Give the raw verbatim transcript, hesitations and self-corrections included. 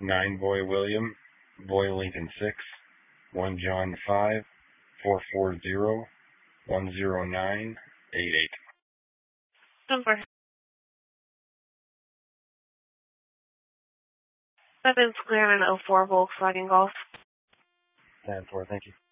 nine Boy William, Boy Lincoln six, one John five, four four zero, one zero nine, eight eight. Number. That is clear in oh four Volkswagen Golf. ten four, thank you.